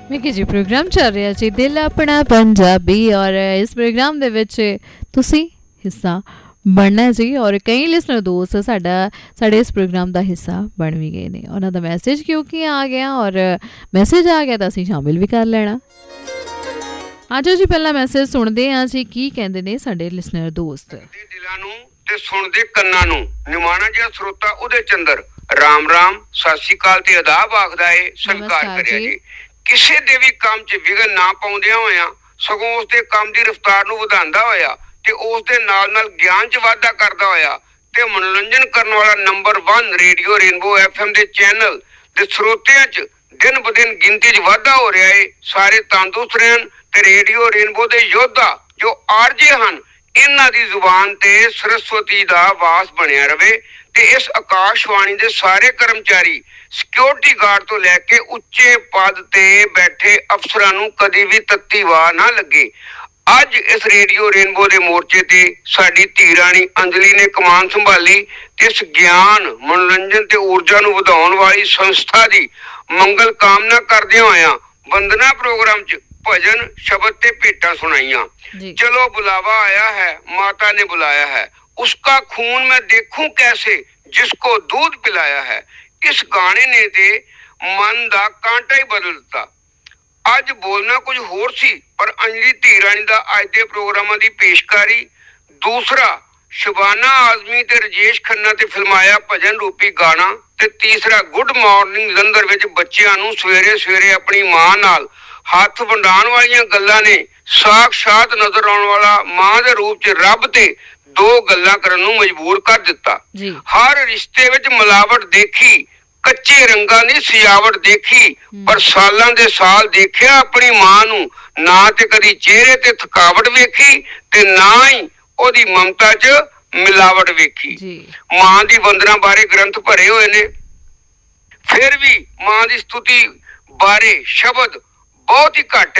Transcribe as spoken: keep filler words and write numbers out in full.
Mickey जी programme चल रहा जी दिल अपना पंजाबी और इस प्रोग्राम दे विच तुसी हिस्सा बनना जी और कई लिसनर दोस्त साडा साडे इस प्रोग्राम का हिस्सा बन भी गए ने उन्हां दा मैसेज क्योंकि आ गया और मैसेज आ गया तो असीं शामिल भी कर लेना। आजो जी पहला मैसेज सुनते हैं जी की कहंदे ने साडे लिसनर दोस्त। दिलां नूं ते सुणदे कंनां नूं निमाणा जिहा श्रोता उदय चंद्र राम राम सत श्री अकाल ते आदाब आखदा है स्वीकार करिया जी। ਕਿਸੇ ਦੇ ਵੀ ਕੰਮ 'ਚ ਵਿਘਨ ਨਾ ਪਾਉਂਦਿਆਂ ਹੋਇਆਂ ਸਗੋਂ ਉਸ ਦੇ ਕੰਮ ਦੀ ਰਫ਼ਤਾਰ ਨੂੰ ਵਧਾਉਂਦਾ ਹੋਇਆ ਤੇ ਉਸ ਦੇ ਨਾਲ ਨਾਲ ਗਿਆਨ 'ਚ ਵਾਧਾ ਕਰਦਾ ਹੋਇਆ ਤੇ ਮਨੋਰੰਜਨ ਕਰਨ ਵਾਲਾ ਨੰਬਰ ਇੱਕ ਰੇਡੀਓ ਰੇਨਬੋ ਐਫ ਐਮ ਦੇ ਚੈਨਲ ਤੇ ਸਰੋਤਿਆਂ 'ਚ ਦਿਨ ਬ ਦਿਨ ਗਿਣਤੀ 'ਚ ਵਾਧਾ ਹੋ ਰਿਹਾ ਏ। ਸਾਰੇ ਤੰਦਰੁਸਤ ਰਹਿਣ ਤੇ ਰੇਡੀਓ ਰੇਨਬੋ ਦੇ ਯੋਧਾ ਜੋ ਆਰਜੇ ਹਨ ਇਹਨਾਂ ਦੀ ਜ਼ੁਬਾਨ ਤੇ ਸਰਸਵਤੀ ਦਾ ਵਾਸ ਬਣਿਆ ਰਵੇ ਤੇ ਇਸ ਆਕਾਸ਼ਵਾਣੀ ਦੇ ਸਾਰੇ ਕਰਮਚਾਰੀ ਸਿਕਿਉਰਿਟੀ ਗਾਰਡ ਤੋਂ ਲੈ ਕੇ ਉੱਚੇ ਪਦ ਤੇ ਬੈਠੇ ਅਫਸਰਾਂ ਨੂੰ ਕਦੀ ਵੀ ਤੱਤੀ ਵਾਹ ਨਾ ਲੱਗੇ। ਅੱਜ ਇਸ ਰੇਡੀਓ ਰੇਨਬੋ ਦੇ ਮੋਰਚੇ ਤੇ ਸਾਡੀ ਧੀ ਰਾਣੀ ਅੰਜਲੀ ਨੇ ਕਮਾਨ ਸੰਭਾਲੀ ਤੇ ਇਸ ਗਿਆਨ ਮਨੋਰੰਜਨ ਤੇ ਊਰਜਾ ਨੂੰ ਵਧਾਉਣ ਵਾਲੀ ਸੰਸਥਾ ਦੀ ਮੰਗਲ ਕਾਮਨਾ ਕਰਦਿਆਂ ਹੋਇਆਂ ਵੰਦਨਾ ਪ੍ਰੋਗਰਾਮ 'ਚ ਭਜਨ ਸ਼ਬਦ ਤੇ ਭੇਟਾਂ ਸੁਣਾਈਆਂ। ਚਲੋ ਬੁਲਾਵਾ ਆਇਆ ਹੈ ਮਾਤਾ ਨੇ ਬੁਲਾਇਆ है उसका खून मैं देखूं कैसे जिसको दूध पिलाया है। इस गाने ने ते मन दा कांटा ही बदल दिता। अज बोलना कुछ होर सी पर अंजलि धी राणी दा अज दे प्रोग्रामां दी पेशकारी दूसरा शबाना आजमी ते राजेश खन्ना ते फिल्माया भजन रूपी गाना ते तीसरा गुड मॉर्निंग जलंधर विच बच्चियां नूं सवेरे सवेरे अपनी मां नाल हथ वंडाण वालियां गल्लां ने साक्षात नजर आउण वाला मां दे रूप च रब ते दो गल्लां करन नूं मजबूर कर दिता। हर रिश्ते विच मिलावट देखी कच्चे रंगां दी सजावट देखी पर सालां दे साल देखिया अपनी मां नूं ना ते कदी चेहरे ते थकावट वेखी ते ना ही ओदी ममता च मिलावट वेखी। मां दी वंदना बारे ग्रंथ भरे होए ने फिर भी मां दी स्तुति बारे शब्द बहुत ही घट